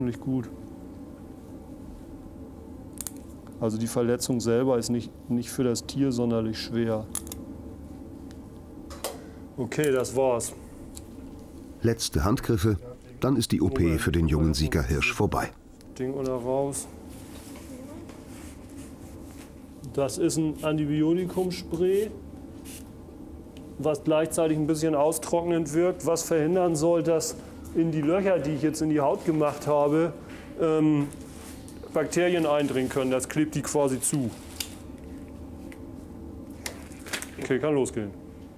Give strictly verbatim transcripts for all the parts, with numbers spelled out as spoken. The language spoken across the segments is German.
Nicht gut. Also die Verletzung selber ist nicht, nicht für das Tier sonderlich schwer. Okay, das war's. Letzte Handgriffe, dann ist die O P für den jungen Sieger Hirsch vorbei. Ding oder raus. Das ist ein Antibiotikumspray, was gleichzeitig ein bisschen austrocknend wirkt, was verhindern soll, dass in die Löcher, die ich jetzt in die Haut gemacht habe, ähm, Bakterien eindringen können. Das klebt die quasi zu. Okay, kann losgehen.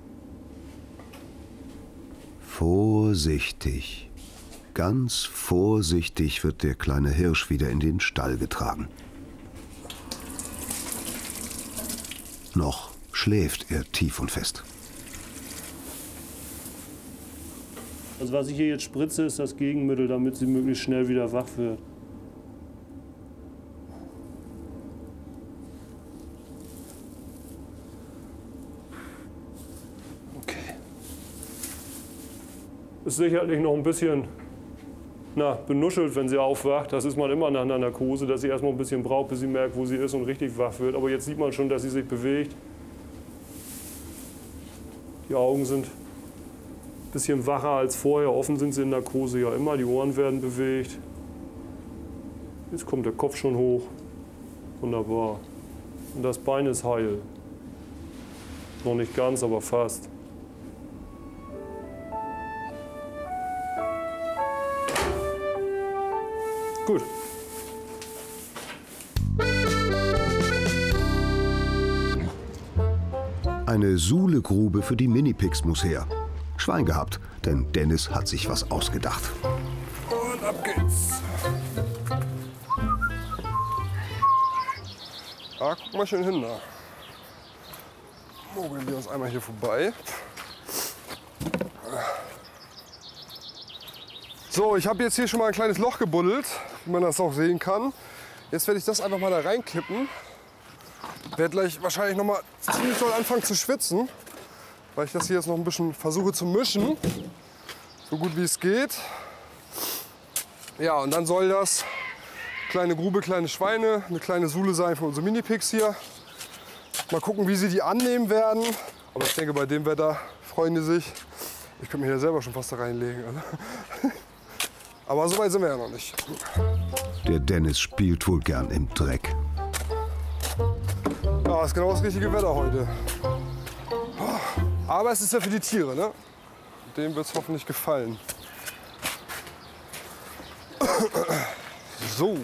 Vorsichtig, ganz vorsichtig wird der kleine Hirsch wieder in den Stall getragen. Noch schläft er tief und fest. Also was ich hier jetzt spritze, ist das Gegenmittel, damit sie möglichst schnell wieder wach wird. Okay. Ist sicherlich noch ein bisschen na, benuschelt, wenn sie aufwacht. Das ist man immer nach einer Narkose, dass sie erstmal ein bisschen braucht, bis sie merkt, wo sie ist und richtig wach wird. Aber jetzt sieht man schon, dass sie sich bewegt. Die Augen sind ein bisschen wacher als vorher. Offen sind sie in Narkose ja immer. Die Ohren werden bewegt. Jetzt kommt der Kopf schon hoch. Wunderbar. Und das Bein ist heil. Noch nicht ganz, aber fast. Gut. Eine Suhlegrube für die Minipigs muss her. Schwein gehabt, denn Dennis hat sich was ausgedacht. Und ab geht's. Ah, guck mal schön hin da. Mogeln wir uns einmal hier vorbei. So, ich habe jetzt hier schon mal ein kleines Loch gebuddelt, wie man das auch sehen kann. Jetzt werde ich das einfach mal da reinkippen. Werde gleich wahrscheinlich noch mal ziemlich doll anfangen zu schwitzen, weil ich das hier jetzt noch ein bisschen versuche zu mischen, so gut wie es geht. Ja, und dann soll das kleine Grube, kleine Schweine, eine kleine Suhle sein für unsere Minipigs hier. Mal gucken, wie sie die annehmen werden. Aber ich denke, bei dem Wetter freuen die sich. Ich könnte mich ja selber schon fast da reinlegen. Also. Aber so weit sind wir ja noch nicht. Der Dennis spielt wohl gern im Dreck. Ja, ist genau das richtige Wetter heute. Aber es ist ja für die Tiere, ne? Dem wird es hoffentlich gefallen. So.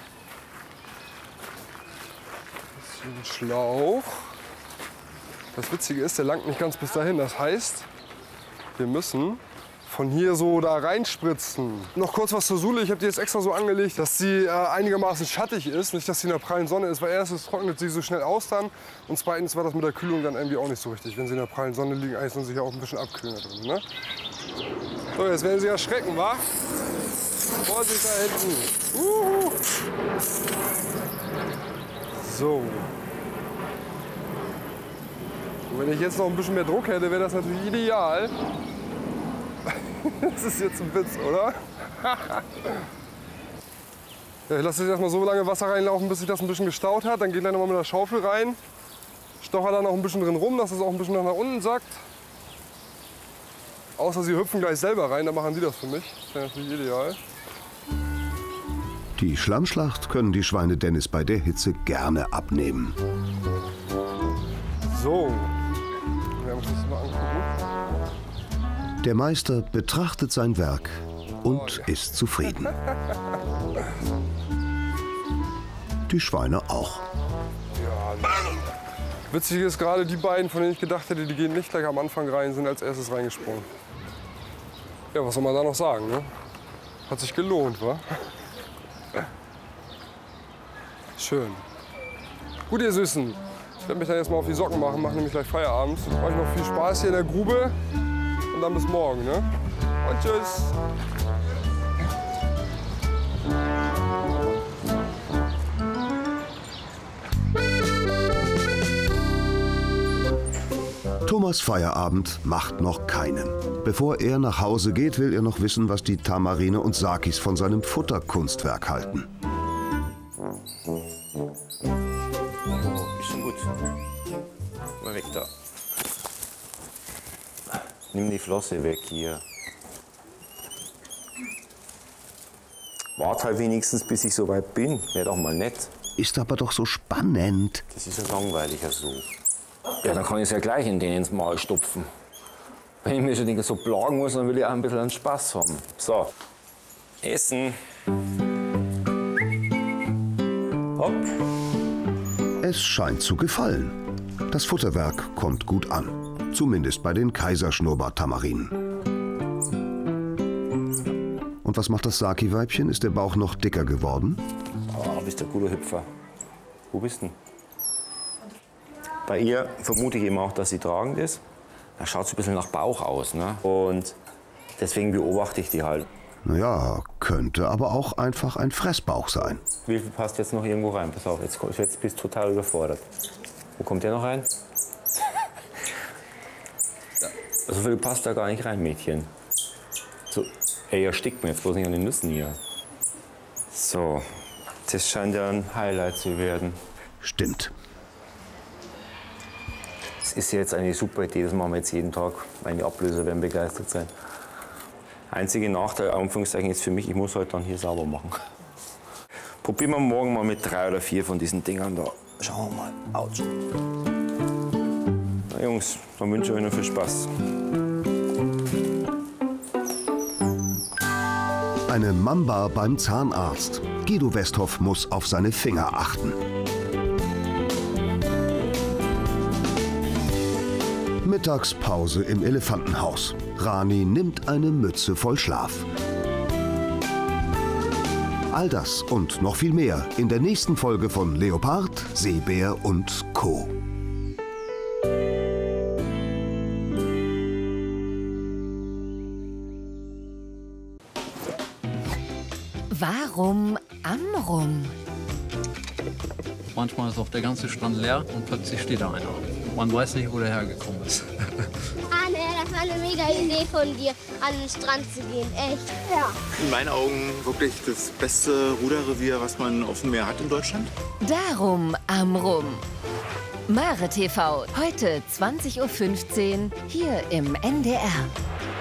Bisschen Schlauch. Das Witzige ist, der langt nicht ganz bis dahin. Das heißt, wir müssen von hier so da reinspritzen. Noch kurz was zur Suhle. Ich habe die jetzt extra so angelegt, dass sie äh, einigermaßen schattig ist. Nicht, dass sie in der prallen Sonne ist, weil erstens trocknet sie so schnell aus dann. Und zweitens war das mit der Kühlung dann irgendwie auch nicht so richtig. Wenn sie in der prallen Sonne liegen, eigentlich sollen sie sich auch ein bisschen abkühlen da drin. Ne? So, jetzt werden sie erschrecken, wa? Vorsicht da hinten. Uhu. So. Und wenn ich jetzt noch ein bisschen mehr Druck hätte, wäre das natürlich ideal. Das ist jetzt ein Witz, oder? Ja, ich lasse jetzt erstmal so lange Wasser reinlaufen, bis sich das ein bisschen gestaut hat. Dann geht gleich noch mal mit der Schaufel rein. Stocher da noch ein bisschen drin rum, dass es auch ein bisschen nach unten sackt. Außer sie hüpfen gleich selber rein, dann machen sie das für mich. Das wäre natürlich ideal. Die Schlammschlacht können die Schweine Dennis bei der Hitze gerne abnehmen. So. Wir haben uns das mal angucken. Der Meister betrachtet sein Werk und ist zufrieden. Die Schweine auch. Ja, witzig ist gerade, die beiden, von denen ich gedacht hätte, die gehen nicht gleich am Anfang rein, sind als erstes reingesprungen. Ja, was soll man da noch sagen, ne? Hat sich gelohnt, wa? Schön. Gut, ihr Süßen. Ich werde mich dann jetzt mal auf die Socken machen, mache nämlich gleich Feierabend. Euch noch viel Spaß hier in der Grube. Und dann bis morgen, ne? Und tschüss. Thomas Leopold's Feierabend macht noch keinen. Bevor er nach Hause geht, will er noch wissen, was die Tamarine und Sakis von seinem Futterkunstwerk halten. Ist schon gut. Mal weg da. Nimm die Flosse weg hier. Wart halt wenigstens, bis ich so weit bin. Wäre doch mal nett. Ist aber doch so spannend. Das ist ja langweiliger so. Ja, dann kann ich es ja gleich in den ins Maul stopfen. Wenn ich mir schon so plagen muss, dann will ich auch ein bisschen einen Spaß haben. So, essen. Hopp. Es scheint zu gefallen. Das Futterwerk kommt gut an. Zumindest bei den Kaiserschnurrbart-Tamarinen. Und was macht das Saki-Weibchen? Ist der Bauch noch dicker geworden? Oh, bist du ein guter Hüpfer. Wo bist du denn? Bei ihr vermute ich eben auch, dass sie tragend ist. Da schaut es ein bisschen nach Bauch aus. Ne? Und deswegen beobachte ich die halt. Naja, könnte aber auch einfach ein Fressbauch sein. Wie viel passt jetzt noch irgendwo rein? Pass auf, jetzt, jetzt bist du total überfordert. Wo kommt der noch rein? So viel passt da gar nicht rein, Mädchen. So, ey, erstickt mir jetzt bloß nicht an den Nüssen hier. So, das scheint ja ein Highlight zu werden. Stimmt. Das ist jetzt eine super Idee, das machen wir jetzt jeden Tag. Meine Ablöser werden begeistert sein. Einzige Nachteil, Anführungszeichen, ist für mich, ich muss heute dann hier sauber machen. Probieren wir morgen mal mit drei oder vier von diesen Dingern da. Schauen wir mal. Autsch. Na Jungs, dann wünsche ich euch noch viel Spaß. Eine Mamba beim Zahnarzt. Guido Westhoff muss auf seine Finger achten. Mittagspause im Elefantenhaus. Rani nimmt eine Mütze voll Schlaf. All das und noch viel mehr in der nächsten Folge von Leopard, Seebär und Co. Warum Amrum? Manchmal ist auch der ganze Strand leer und plötzlich steht da einer. Man weiß nicht, wo der hergekommen ist. Anne, das war eine mega Idee von dir, an den Strand zu gehen. Echt? Ja. In meinen Augen wirklich das beste Ruderrevier, was man auf dem Meer hat in Deutschland. Darum Amrum. Mare T V, heute zwanzig Uhr fünfzehn, hier im N D R.